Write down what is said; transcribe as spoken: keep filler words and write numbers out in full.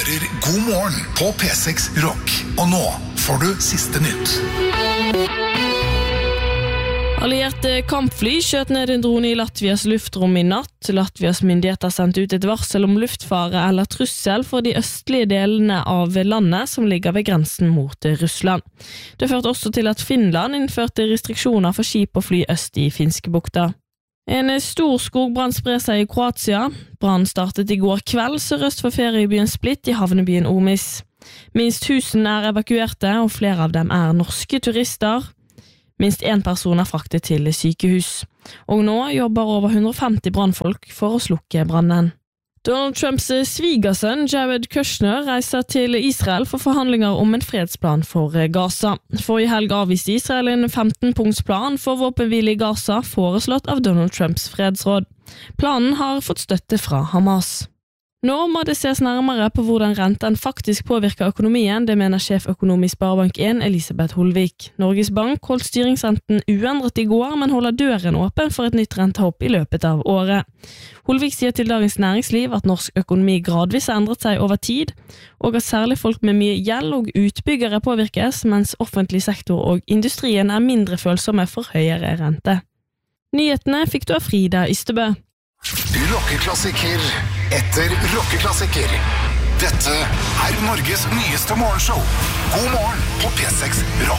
hører God morgen på P seks Rock. Og nå får du siste nytt. Allierte kampfly skjøt ned en drone i Latvias luftrom i natt. Latvias myndigheter sendte ut et varsel om luftfare eller trussel for de østlige delene av landet som ligger ved grensen mot Russland. Det førte også til at Finland innførte restriksjoner for skip og fly øst i Finskebukta. En stor skogbrann sprer seg i Kroatia. Brannen startet i går kveld sørøst for feriebyen Split i havnebyen Omis. Minst tusen er evakuerte, og flere av dem er norske turister. Minst en person er fraktet til sykehus. Og nå jobber over hundre og femti brannfolk for å slukke brannen. Donald Trumps svigersønn Jared Kushner reiser til Israel for forhandlinger om en fredsplan for Gaza. Forrige helg avviste Israel en femten-punktsplan for våpenhvile i Gaza foreslått av Donald Trumps fredsråd. Planen har fått støtte fra Hamas. Nå må det ses nærmere på hvordan renten faktisk påvirker økonomien, det mener sjeføkonom i Sparebank en Elisabeth Holvik. Norges Bank holdt styringsrenten uendret i går, men holder døren åpen for et nytt rentehopp i løpet av året. Holvik sier til Dagens Næringsliv at norsk økonomi gradvis har endret seg over tid, og at særlig folk med mye gjeld og utbyggere påvirkes, mens offentlig sektor og industrien er mindre følsomme for høyere rente. Nyhetene fikk du av Frida Ystebø. Rockeklassiker etter rockeklassiker. Dette er Norges nyeste morgenshow. God morgen på P seks Rock.